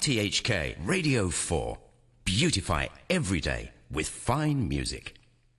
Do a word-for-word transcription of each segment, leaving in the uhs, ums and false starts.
T H K Radio four. Beautify every day with fine music.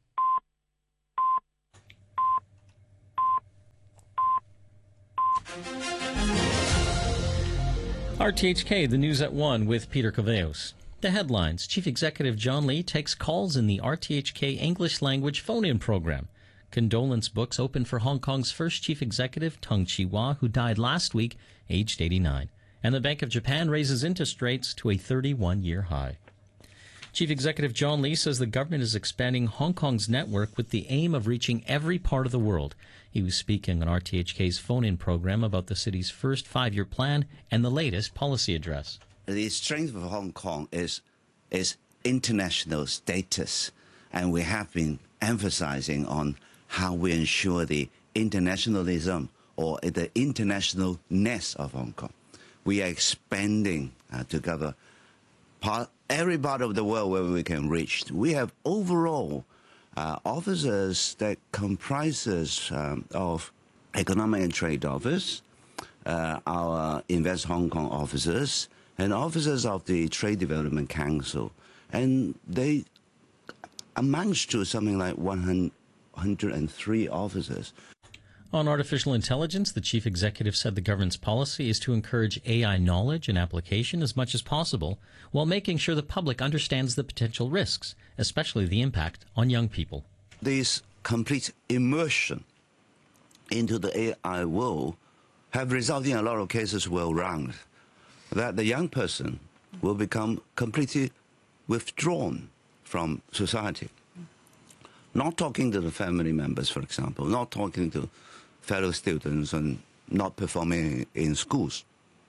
R T H K, the news at one with Peter Caveos. The headlines. Chief Executive John Lee takes calls in the R T H K English language phone-in program. Condolence books open for Hong Kong's first chief executive, Tung Chee-hwa, who died last week, aged eighty-nine. And the Bank of Japan raises interest rates to a thirty-one year high. Chief Executive John Lee says the government is expanding Hong Kong's network with the aim of reaching every part of the world. He was speaking on R T H K's phone-in program about the city's first five-year plan and the latest policy address. The strength of Hong Kong is, is international status, and we have been emphasizing on how we ensure the internationalism or the internationalness of Hong Kong. We are expanding uh, to cover part, every part of the world where we can reach. We have overall uh, officers that comprises um, of Economic and Trade Office, uh, our Invest Hong Kong officers, and officers of the Trade Development Council. And they amounts to something like one hundred three officers. On artificial intelligence, the chief executive said the government's policy is to encourage A I knowledge and application as much as possible, while making sure the public understands the potential risks, especially the impact on young people. This complete immersion into the A I world have resulted in a lot of cases well-rounded, that the young person will become completely withdrawn from society. Not talking to the family members, for example, not talking to fellow students, and not performing in schools.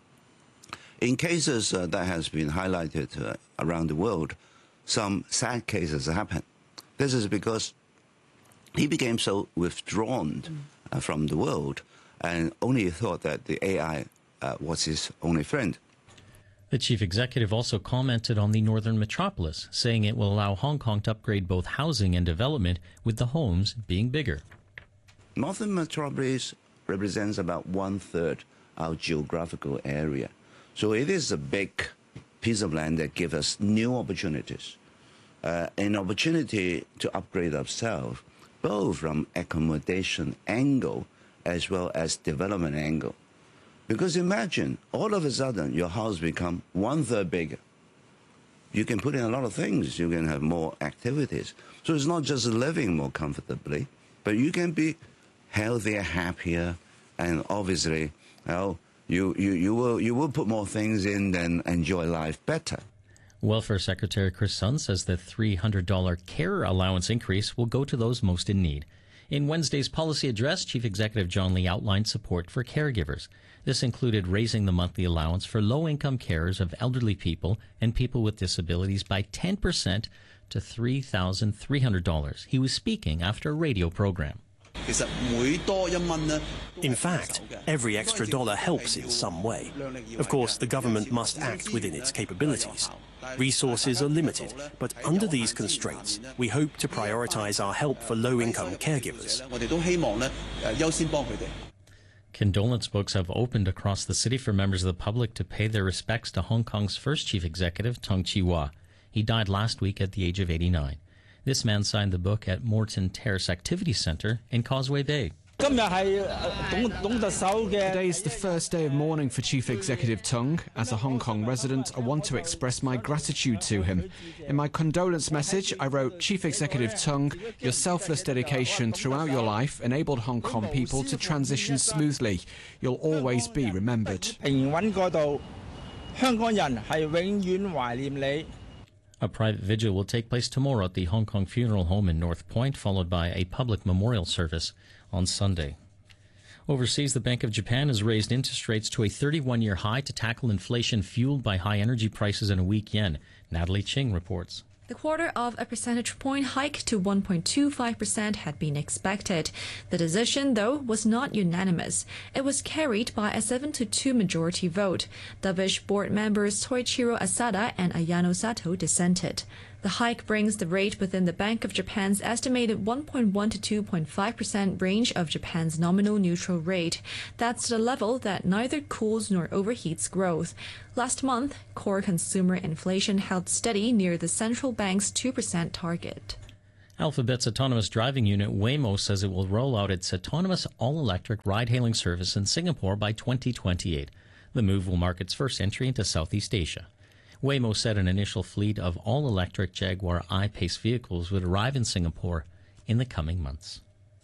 In cases uh, that has been highlighted uh, around the world, some sad cases happen. This is because he became so withdrawn uh, from the world and only thought that the A I uh, was his only friend. The chief executive also commented on the northern metropolis, saying it will allow Hong Kong to upgrade both housing and development, with the homes being bigger. Northern metropolis represents about one-third our geographical area. So it is a big piece of land that gives us new opportunities, uh, an opportunity to upgrade ourselves, both from accommodation angle as well as development angle. Because imagine, all of a sudden, your house become one-third bigger. You can put in a lot of things. You can have more activities. So it's not just living more comfortably, but you can be healthier, happier, and obviously, you know, you, you, you, will, you will put more things in and enjoy life better. Welfare Secretary Chris Sun says the three hundred dollars care allowance increase will go to those most in need. In Wednesday's policy address, Chief Executive John Lee outlined support for caregivers. This included raising the monthly allowance for low-income carers of elderly people and people with disabilities by ten percent to three thousand three hundred dollars. He was speaking after a radio program. In fact, every extra dollar helps in some way. Of course, the government must act within its capabilities. Resources are limited, but under these constraints, we hope to prioritize our help for low-income caregivers. Condolence books have opened across the city for members of the public to pay their respects to Hong Kong's first chief executive, Tung Chee-hwa. He died last week at the age of eighty-nine. This man signed the book at Moreton Terrace Activity Centre in Causeway Bay. Today is the first day of mourning for Chief Executive Tung. As a Hong Kong resident, I want to express my gratitude to him. In my condolence message, I wrote, Chief Executive Tung, your selfless dedication throughout your life enabled Hong Kong people to transition smoothly. You'll always be remembered. A private vigil will take place tomorrow at the Hong Kong Funeral Home in North Point, followed by a public memorial service on Sunday. Overseas, the Bank of Japan has raised interest rates to a thirty-one year high to tackle inflation fueled by high energy prices and a weak yen. Natalie Ching reports. The quarter of a percentage point hike to one point two five percent had been expected. The decision, though, was not unanimous. It was carried by a seven to two majority vote. Dovish board members Toichiro Asada and Ayano Sato dissented. The hike brings the rate within the Bank of Japan's estimated one point one to two point five percent range of Japan's nominal neutral rate. That's the level that neither cools nor overheats growth. Last month, core consumer inflation held steady near the central bank's two percent target. Alphabet's autonomous driving unit Waymo says it will roll out its autonomous all-electric ride-hailing service in Singapore by twenty twenty-eight. The move will mark its first entry into Southeast Asia. Waymo said an initial fleet of all-electric Jaguar I-Pace vehicles would arrive in Singapore in the coming months.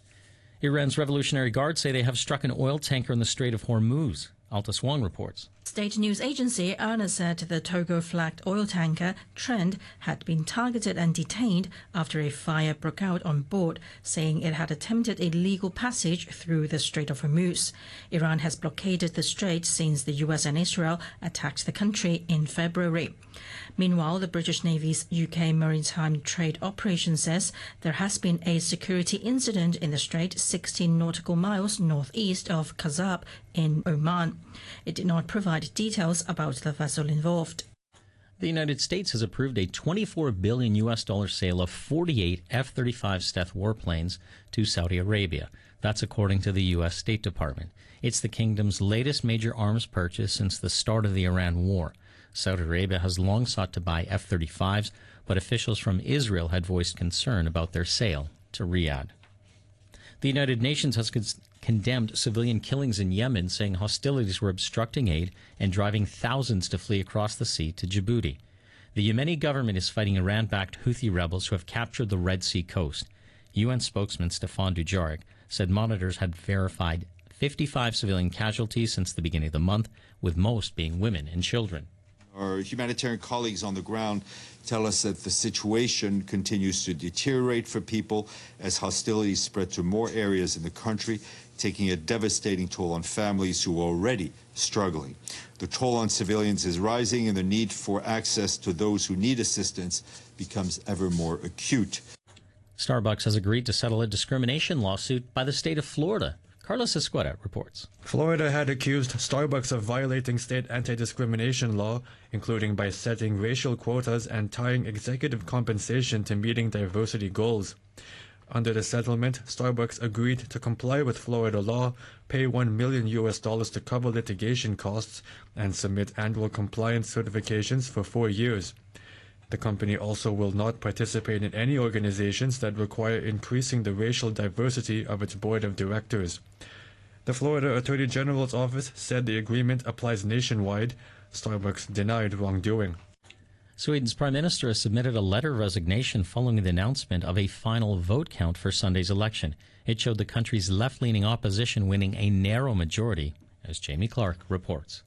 Iran's Revolutionary Guard say they have struck an oil tanker in the Strait of Hormuz. Alta Wong reports. State news agency I R N A said the Togo-flagged oil tanker Trend had been targeted and detained after a fire broke out on board, saying it had attempted illegal passage through the Strait of Hormuz. Iran has blockaded the strait since the U S and Israel attacked the country in February. Meanwhile, the British Navy's U K Maritime Trade Operation says there has been a security incident in the strait sixteen nautical miles northeast of Kazab in Oman. It did not provide details about the vessel involved. The United States has approved a twenty-four billion U S dollar sale of forty-eight F thirty-five Stealth warplanes to Saudi Arabia. That's according to the U S State Department. It's the kingdom's latest major arms purchase since the start of the Iran war. Saudi Arabia has long sought to buy F thirty-fives, but officials from Israel had voiced concern about their sale to Riyadh. The United Nations has con- condemned civilian killings in Yemen, saying hostilities were obstructing aid and driving thousands to flee across the sea to Djibouti. The Yemeni government is fighting Iran-backed Houthi rebels who have captured the Red Sea coast. U N spokesman Stefan Dujarric said monitors had verified fifty-five civilian casualties since the beginning of the month, with most being women and children. Our humanitarian colleagues on the ground tell us that the situation continues to deteriorate for people as hostilities spread to more areas in the country, taking a devastating toll on families who are already struggling. The toll on civilians is rising, and the need for access to those who need assistance becomes ever more acute. Starbucks has agreed to settle a discrimination lawsuit by the state of Florida. Carlos Escueta reports. Florida had accused Starbucks of violating state anti-discrimination law, including by setting racial quotas and tying executive compensation to meeting diversity goals. Under the settlement, Starbucks agreed to comply with Florida law, pay one million U S dollars to cover litigation costs, and submit annual compliance certifications for four years. The company also will not participate in any organizations that require increasing the racial diversity of its board of directors. The Florida Attorney General's office said the agreement applies nationwide. Starbucks denied wrongdoing. Sweden's Prime Minister has submitted a letter of resignation following the announcement of a final vote count for Sunday's election. It showed the country's left-leaning opposition winning a narrow majority, as Jamie Clark reports.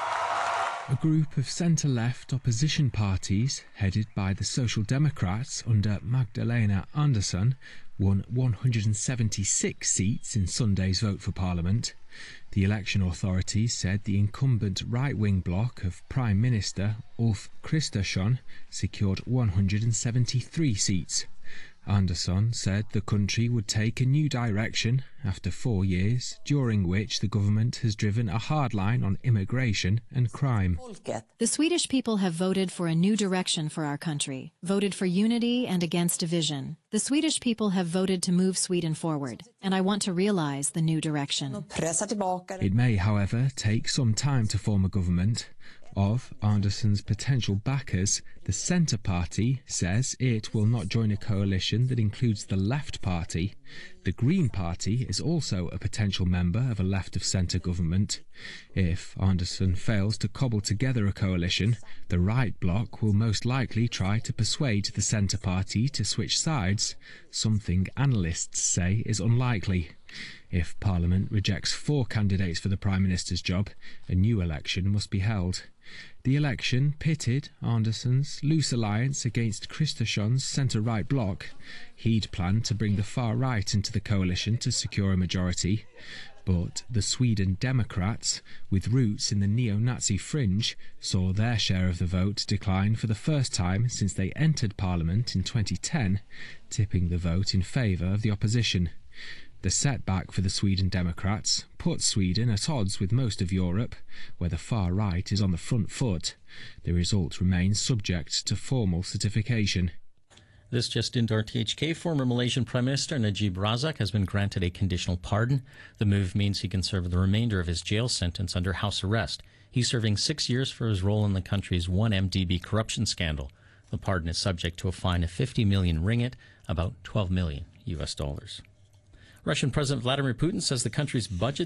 A group of centre-left opposition parties, headed by the Social Democrats under Magdalena Andersson, won one hundred seventy-six seats in Sunday's vote for Parliament. The election authorities said the incumbent right-wing bloc of Prime Minister Ulf Kristersson secured one hundred seventy-three seats. Andersson said the country would take a new direction after four years, during which the government has driven a hard line on immigration and crime. The Swedish people have voted for a new direction for our country, voted for unity and against division. The Swedish people have voted to move Sweden forward, and I want to realize the new direction. It may, however, take some time to form a government. Of Andersson's potential backers, the Centre Party says it will not join a coalition that includes the Left Party. The Green Party is also a potential member of a left-of-centre government. If Andersson fails to cobble together a coalition, the right bloc will most likely try to persuade the Centre Party to switch sides, something analysts say is unlikely. If Parliament rejects four candidates for the Prime Minister's job, a new election must be held. The election pitted Andersson's loose alliance against Kristersson's centre-right bloc. He'd planned to bring the far right into the coalition to secure a majority. But the Sweden Democrats, with roots in the neo-Nazi fringe, saw their share of the vote decline for the first time since they entered Parliament in twenty ten, tipping the vote in favour of the opposition. The setback for the Sweden Democrats puts Sweden at odds with most of Europe, where the far right is on the front foot. The result remains subject to formal certification. This just into R T H K. Former Malaysian Prime Minister Najib Razak has been granted a conditional pardon. The move means he can serve the remainder of his jail sentence under house arrest. He's serving six years for his role in the country's one M D B corruption scandal. The pardon is subject to a fine of fifty million ringgit, about twelve million U S dollars. Russian President Vladimir Putin says the country's budget